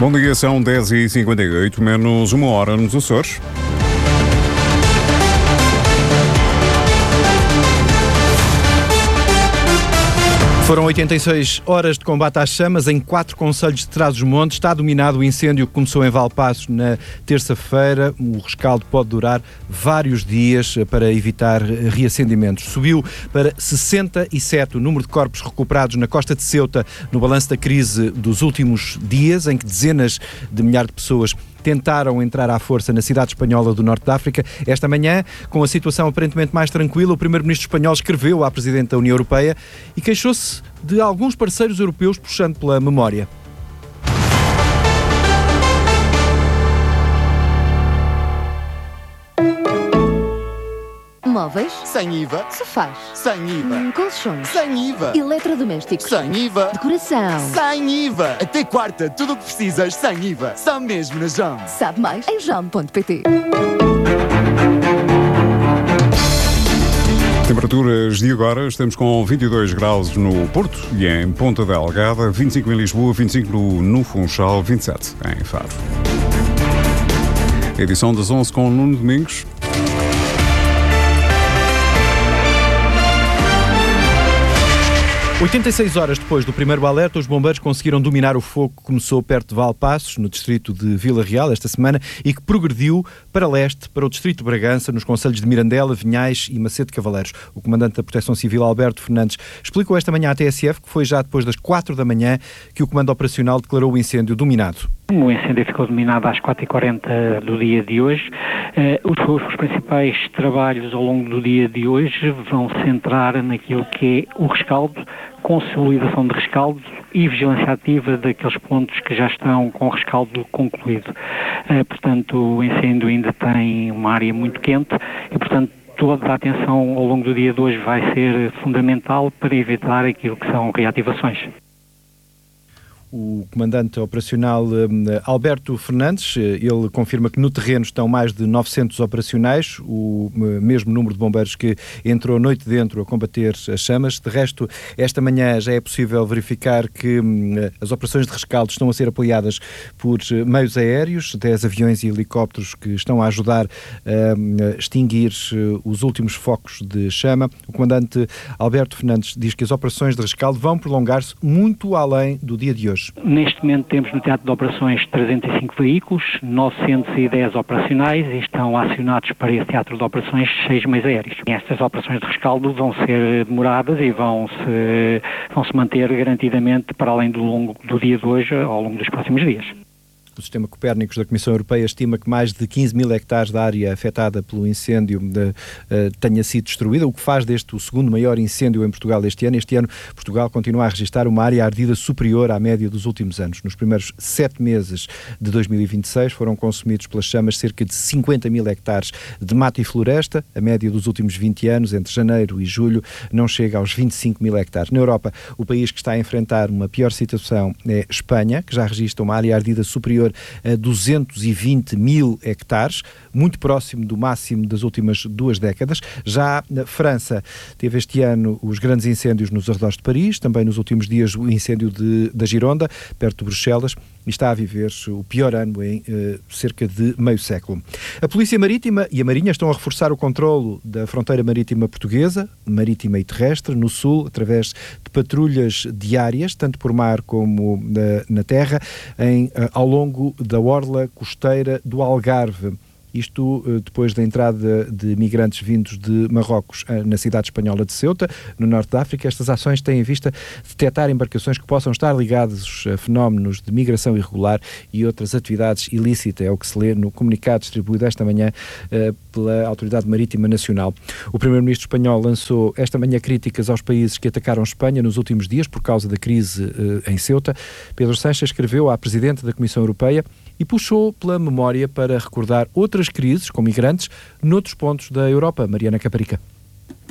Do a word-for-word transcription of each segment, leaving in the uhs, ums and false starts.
Bom dia, são dez e cinquenta e oito, menos uma hora nos Açores. Foram oitenta e seis horas de combate às chamas em quatro concelhos de Trás-os-Montes. Está dominado o incêndio que começou em Valpaços na terça-feira. O rescaldo pode durar vários dias para evitar reacendimentos. Subiu para sessenta e sete o número de corpos recuperados na costa de Ceuta no balanço da crise dos últimos dias, em que dezenas de milhares de pessoas tentaram entrar à força na cidade espanhola do Norte de África. Esta manhã, com a situação aparentemente mais tranquila, o primeiro-ministro espanhol escreveu à Presidente da União Europeia e queixou-se de alguns parceiros europeus puxando pela memória. Móveis? Sem I V A. Sofás? Sem I V A. Hum, colchões? Sem I V A. Eletrodomésticos? Sem I V A. Decoração? Sem I V A. Até quarta, tudo o que precisas sem I V A. Só mesmo na Jam. Sabe mais em jam ponto pt. Temperaturas de agora, estamos com vinte e dois graus no Porto e em Ponta Delgada, vinte e cinco em Lisboa, vinte e cinco no Funchal, vinte e sete em Faro. Edição das onze com Nuno Domingos. oitenta e seis horas depois do primeiro alerta, os bombeiros conseguiram dominar o fogo que começou perto de Valpaços, no distrito de Vila Real, esta semana, e que progrediu para leste, para o distrito de Bragança, nos concelhos de Mirandela, Vinhais e Macedo Cavaleiros. O comandante da Proteção Civil, Alberto Fernandes, explicou esta manhã à T S F que foi já depois das quatro da manhã que o comando operacional declarou o incêndio dominado. O incêndio ficou dominado às quatro e quarenta do dia de hoje. Uh, os, os principais trabalhos ao longo do dia de hoje vão se centrar naquilo que é o rescaldo, consolidação de rescaldo e vigilância ativa daqueles pontos que já estão com o rescaldo concluído. Uh, portanto, o incêndio ainda tem uma área muito quente e, portanto, toda a atenção ao longo do dia de hoje vai ser fundamental para evitar aquilo que são reativações. O comandante operacional Alberto Fernandes, ele confirma que no terreno estão mais de novecentos operacionais, o mesmo número de bombeiros que entrou noite dentro a combater as chamas. De resto, esta manhã já é possível verificar que as operações de rescaldo estão a ser apoiadas por meios aéreos, dez aviões e helicópteros que estão a ajudar a extinguir os últimos focos de chama. O comandante Alberto Fernandes diz que as operações de rescaldo vão prolongar-se muito além do dia de hoje. Neste momento temos no teatro de operações trezentos e cinco veículos, novecentos e dez operacionais e estão acionados para esse teatro de operações seis meios aéreos. Estas operações de rescaldo vão ser demoradas e vão se, vão se manter garantidamente para além do longo do dia de hoje, ao longo dos próximos dias. O Sistema Copérnicos da Comissão Europeia estima que mais de quinze mil hectares da área afetada pelo incêndio de, uh, tenha sido destruída, o que faz deste o segundo maior incêndio em Portugal este ano. Este ano, Portugal continua a registrar uma área ardida superior à média dos últimos anos. Nos primeiros sete meses de dois mil e vinte e seis foram consumidos pelas chamas cerca de cinquenta mil hectares de mato e floresta. A média dos últimos vinte anos, entre janeiro e julho, não chega aos vinte e cinco mil hectares. Na Europa, o país que está a enfrentar uma pior situação é Espanha, que já registra uma área ardida superior a duzentos e vinte mil hectares, muito próximo do máximo das últimas duas décadas. Já na França teve este ano os grandes incêndios nos arredores de Paris, também nos últimos dias o incêndio de, da Gironda, perto de Bruxelas, e está a viver o pior ano em eh, cerca de meio século. A Polícia Marítima e a Marinha estão a reforçar o controlo da fronteira marítima portuguesa, marítima e terrestre, no sul, através de patrulhas diárias, tanto por mar como na, na terra, em, ao longo da orla costeira do Algarve. Isto depois da entrada de migrantes vindos de Marrocos na cidade espanhola de Ceuta, no norte da África. Estas ações têm em vista detectar embarcações que possam estar ligadas a fenómenos de migração irregular e outras atividades ilícitas, é o que se lê no comunicado distribuído esta manhã uh, pela Autoridade Marítima Nacional. O primeiro-ministro espanhol lançou esta manhã críticas aos países que atacaram Espanha nos últimos dias por causa da crise uh, em Ceuta. Pedro Sánchez escreveu à Presidente da Comissão Europeia e puxou pela memória para recordar outras crises com migrantes noutros pontos da Europa. Mariana Caparica.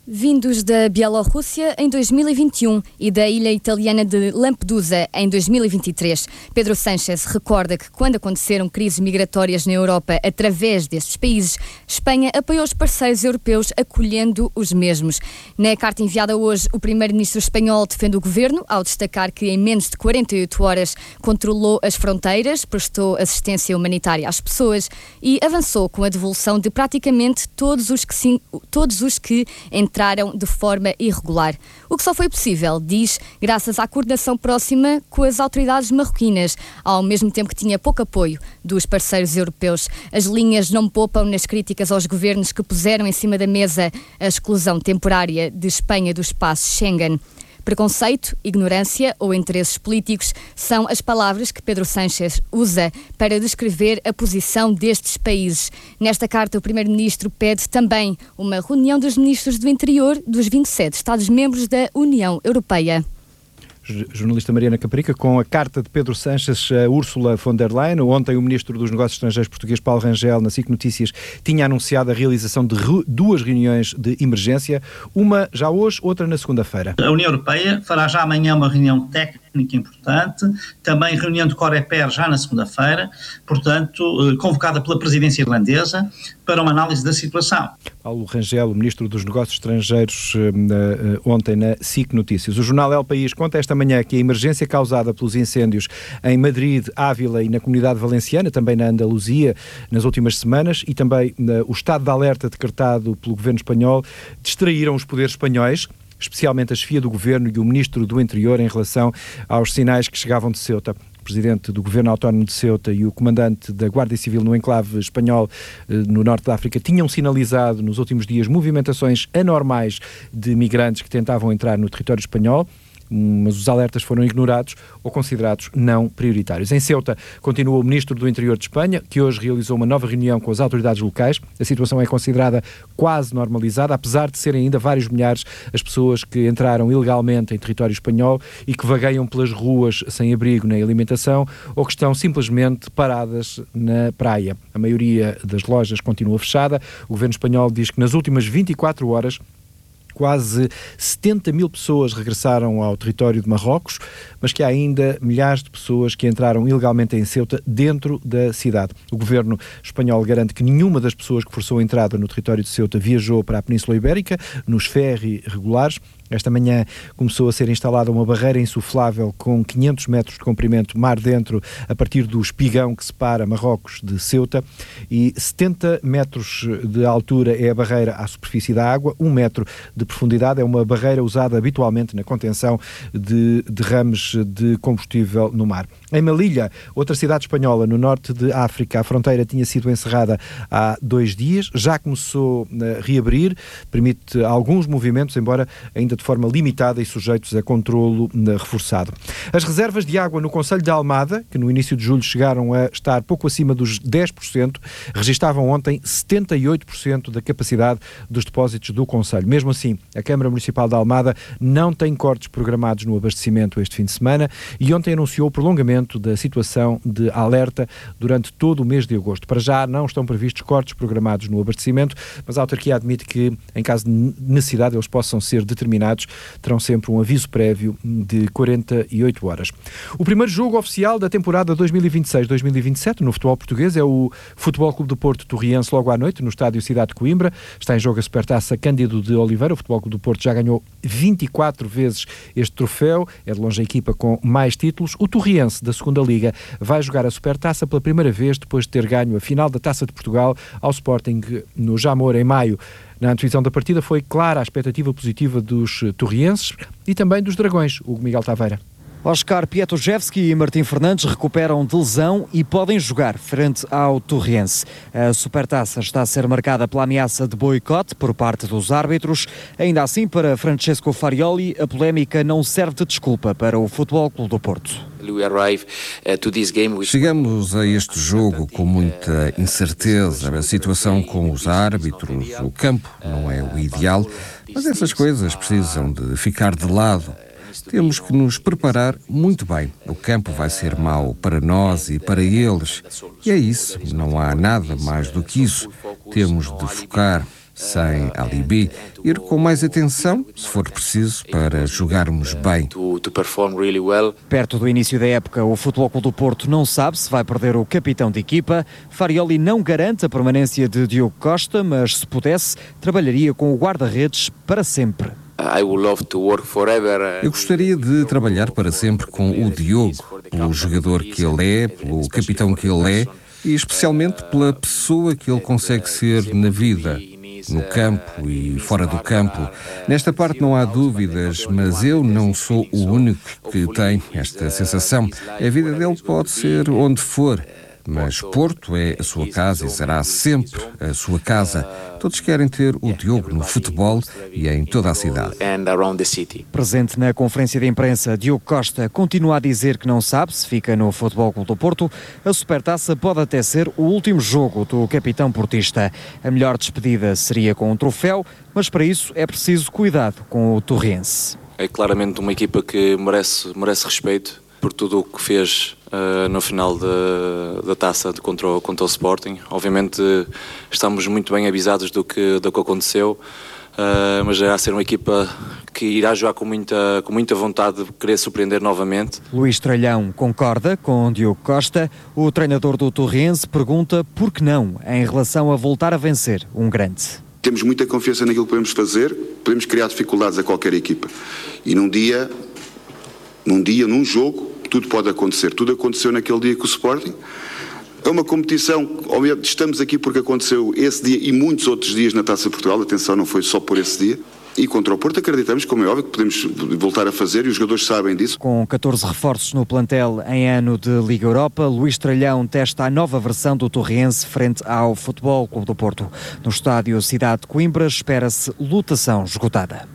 Vindos da Bielorrússia em dois mil e vinte e um e da ilha italiana de Lampedusa em dois mil e vinte e três, Pedro Sánchez recorda que quando aconteceram crises migratórias na Europa através destes países, Espanha apoiou os parceiros europeus acolhendo os mesmos. Na carta enviada hoje, o primeiro-ministro espanhol defende o governo ao destacar que em menos de quarenta e oito horas controlou as fronteiras, prestou assistência humanitária às pessoas e avançou com a devolução de praticamente todos os que, sim, todos os que entraram entraram de forma irregular. O que só foi possível, diz, graças à coordenação próxima com as autoridades marroquinas, ao mesmo tempo que tinha pouco apoio dos parceiros europeus. As linhas não poupam nas críticas aos governos que puseram em cima da mesa a exclusão temporária de Espanha do espaço Schengen. Preconceito, ignorância ou interesses políticos são as palavras que Pedro Sánchez usa para descrever a posição destes países. Nesta carta, o primeiro-ministro pede também uma reunião dos ministros do interior dos vinte e sete Estados-membros da União Europeia. Jornalista Mariana Caparica, com a carta de Pedro Sánchez a Ursula von der Leyen. Ontem o Ministro dos Negócios Estrangeiros português, Paulo Rangel, na S I C Notícias, tinha anunciado a realização de re- duas reuniões de emergência, uma já hoje, outra na segunda-feira. A União Europeia fará já amanhã uma reunião técnica importante, também reunião de Coreper já na segunda-feira, portanto, convocada pela presidência irlandesa para uma análise da situação. Paulo Rangel, o Ministro dos Negócios Estrangeiros, ontem na S I C Notícias. O jornal El País conta esta manhã que a emergência causada pelos incêndios em Madrid, Ávila e na Comunidade Valenciana, também na Andaluzia, nas últimas semanas, e também o estado de alerta decretado pelo governo espanhol, distraíram os poderes espanhóis, especialmente a chefia do governo e o ministro do Interior, em relação aos sinais que chegavam de Ceuta. O presidente do governo autónomo de Ceuta e o comandante da Guarda Civil no enclave espanhol no norte da África tinham sinalizado nos últimos dias movimentações anormais de migrantes que tentavam entrar no território espanhol, mas os alertas foram ignorados ou considerados não prioritários. Em Ceuta, continua o Ministro do Interior de Espanha, que hoje realizou uma nova reunião com as autoridades locais. A situação é considerada quase normalizada, apesar de serem ainda vários milhares as pessoas que entraram ilegalmente em território espanhol e que vagueiam pelas ruas sem abrigo nem alimentação ou que estão simplesmente paradas na praia. A maioria das lojas continua fechada. O governo espanhol diz que nas últimas vinte e quatro horas quase setenta mil pessoas regressaram ao território de Marrocos, mas que há ainda milhares de pessoas que entraram ilegalmente em Ceuta dentro da cidade. O governo espanhol garante que nenhuma das pessoas que forçou a entrada no território de Ceuta viajou para a Península Ibérica, nos ferry regulares. Esta manhã começou a ser instalada uma barreira insuflável com quinhentos metros de comprimento mar dentro, a partir do espigão que separa Marrocos de Ceuta, e setenta metros de altura é a barreira à superfície da água, um metro de profundidade. É uma barreira usada habitualmente na contenção de derrames de combustível no mar. Em Melilla, outra cidade espanhola no norte de África, a fronteira tinha sido encerrada há dois dias, já começou a reabrir, permite alguns movimentos, embora ainda de forma limitada e sujeitos a controlo reforçado. As reservas de água no concelho de Almada, que no início de julho chegaram a estar pouco acima dos dez por cento, registavam ontem setenta e oito por cento da capacidade dos depósitos do concelho. Mesmo assim, a Câmara Municipal de Almada não tem cortes programados no abastecimento este fim de semana e ontem anunciou o prolongamento da situação de alerta durante todo o mês de agosto. Para já não estão previstos cortes programados no abastecimento, mas a autarquia admite que, em caso de necessidade, eles possam ser determinados. Terão sempre um aviso prévio de quarenta e oito horas. O primeiro jogo oficial da temporada dois mil e vinte e seis dois mil e vinte e sete no futebol português é o Futebol Clube do Porto Torriense logo à noite, no estádio Cidade de Coimbra. Está em jogo a Supertaça Cândido de Oliveira. O Futebol Clube do Porto já ganhou vinte e quatro vezes este troféu. É de longe a equipa com mais títulos. O Torriense, da segunda Liga, vai jogar a Supertaça pela primeira vez depois de ter ganho a final da Taça de Portugal ao Sporting no Jamor em maio. Na antevisão da partida foi clara a expectativa positiva dos torrienses e também dos dragões. Hugo Miguel Taveira. Oscar Pietruszewski e Martim Fernandes recuperam de lesão e podem jogar frente ao Torriense. A Supertaça está a ser marcada pela ameaça de boicote por parte dos árbitros. Ainda assim, para Francesco Farioli, a polémica não serve de desculpa para o Futebol Clube do Porto. Chegamos a este jogo com muita incerteza. A situação com os árbitros, o campo não é o ideal, mas essas coisas precisam de ficar de lado. Temos que nos preparar muito bem. O campo vai ser mau para nós e para eles. E é isso, não há nada mais do que isso. Temos de focar. sem alibi, ir com mais atenção, se for preciso, para jogarmos bem. Perto do início da época, o Futebol Clube do Porto não sabe se vai perder o capitão de equipa. Farioli não garante a permanência de Diogo Costa, mas se pudesse, trabalharia com o guarda-redes para sempre. Eu gostaria de trabalhar para sempre com o Diogo, pelo jogador que ele é, pelo capitão que ele é e especialmente pela pessoa que ele consegue ser na vida, no campo e fora do campo. Nesta parte não há dúvidas, mas eu não sou o único que tem esta sensação. A vida dele pode ser onde for, mas Porto é a sua casa e será sempre a sua casa. Todos querem ter o Diogo no futebol e em toda a cidade. Presente na conferência de imprensa, Diogo Costa continua a dizer que não sabe se fica no Futebol Clube do Porto. A Supertaça pode até ser o último jogo do capitão portista. A melhor despedida seria com um troféu, mas para isso é preciso cuidado com o Torriense. É claramente uma equipa que merece, merece respeito por tudo o que fez uh, no final da, da taça de contra, o, contra o Sporting. Obviamente estamos muito bem avisados do que, do que aconteceu, uh, mas irá ser uma equipa que irá jogar com muita, com muita vontade de querer surpreender novamente. Luís Tralhão concorda com Diogo Costa. O treinador do Torriense pergunta por que não em relação a voltar a vencer um grande. Temos muita confiança naquilo que podemos fazer, podemos criar dificuldades a qualquer equipa. E num dia... Num dia, num jogo, tudo pode acontecer. Tudo aconteceu naquele dia com o Sporting. É uma competição, estamos aqui porque aconteceu esse dia e muitos outros dias na Taça de Portugal. Atenção, não foi só por esse dia. E contra o Porto acreditamos, como é óbvio, que podemos voltar a fazer e os jogadores sabem disso. Com catorze reforços no plantel em ano de Liga Europa, Luís Tralhão testa a nova versão do Torriense frente ao Futebol Clube do Porto. No estádio Cidade de Coimbra espera-se lotação esgotada.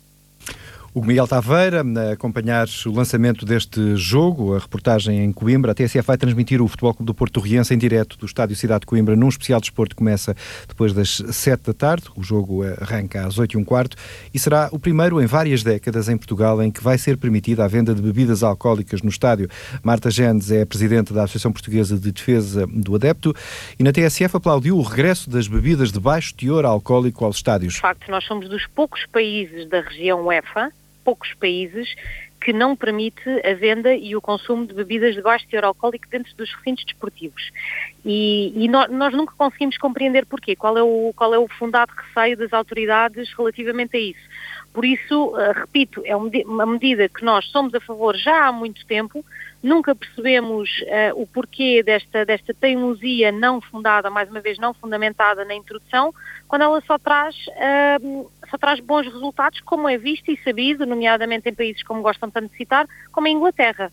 O Miguel Taveira a acompanhar o lançamento deste jogo, a reportagem em Coimbra. A T S F vai transmitir o Futebol Clube do Porto Torriense em direto do estádio Cidade de Coimbra num especial de desporto que começa depois das sete da tarde. O jogo arranca às oito e um quarto e será o primeiro em várias décadas em Portugal em que vai ser permitida a venda de bebidas alcoólicas no estádio. Marta Gendes é a presidente da Associação Portuguesa de Defesa do Adepto e na T S F aplaudiu o regresso das bebidas de baixo teor alcoólico aos estádios. De facto, nós somos dos poucos países da região UEFA, poucos países, que não permite a venda e o consumo de bebidas de baixo teor alcoólico dentro dos recintos desportivos. E, e nós, nós nunca conseguimos compreender porquê, qual é, o, qual é o fundado receio das autoridades relativamente a isso. Por isso, uh, repito, é uma medida que nós somos a favor já há muito tempo, nunca percebemos uh, o porquê desta, desta teimosia não fundada, mais uma vez não fundamentada na introdução, quando ela só traz, uh, só traz bons resultados, como é visto e sabido, nomeadamente em países como gostam tanto de citar, como a Inglaterra.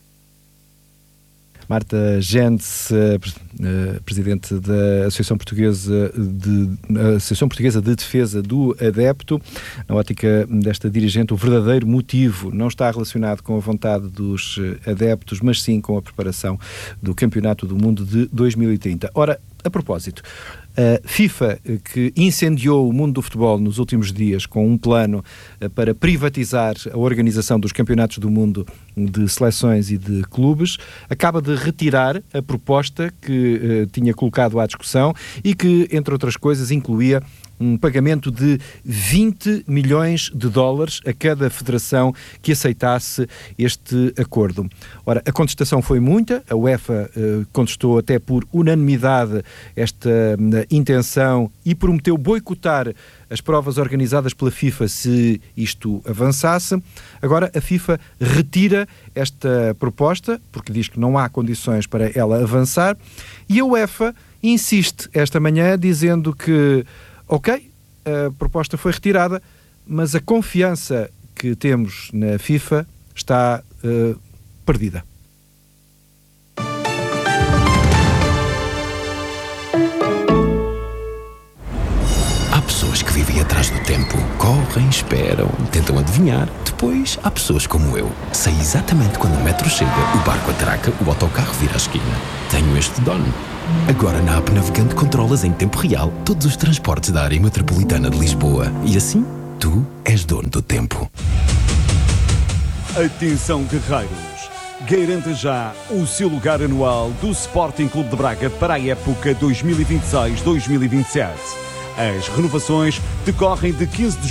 Marta Gendes, presidente da Associação Portuguesa de, Associação Portuguesa de Defesa do Adepto. Na ótica desta dirigente, o verdadeiro motivo não está relacionado com a vontade dos adeptos, mas sim com a preparação do Campeonato do Mundo de dois mil e trinta. Ora, a propósito, a FIFA, que incendiou o mundo do futebol nos últimos dias com um plano para privatizar a organização dos campeonatos do mundo de seleções e de clubes, acaba de retirar a proposta que uh, tinha colocado à discussão e que, entre outras coisas, incluía um pagamento de vinte milhões de dólares a cada federação que aceitasse este acordo. Ora, a contestação foi muita, a UEFA uh, contestou até por unanimidade esta uh, intenção e prometeu boicotar as provas organizadas pela FIFA se isto avançasse. Agora a FIFA retira esta proposta, porque diz que não há condições para ela avançar, e a UEFA insiste esta manhã dizendo que ok, a proposta foi retirada, mas a confiança que temos na FIFA está uh, perdida. Há pessoas que vivem atrás do tempo, correm, esperam, tentam adivinhar. Depois há pessoas como eu. Sei exatamente quando o metro chega, o barco atraca, o autocarro vira a esquina. Tenho este dono. Agora na app Navegante controlas em tempo real todos os transportes da área metropolitana de Lisboa. E assim, tu és dono do tempo. Atenção, guerreiros! Garanta já o seu lugar anual do Sporting Clube de Braga para a época dois mil e vinte e seis dois mil e vinte e sete. As renovações decorrem de quinze de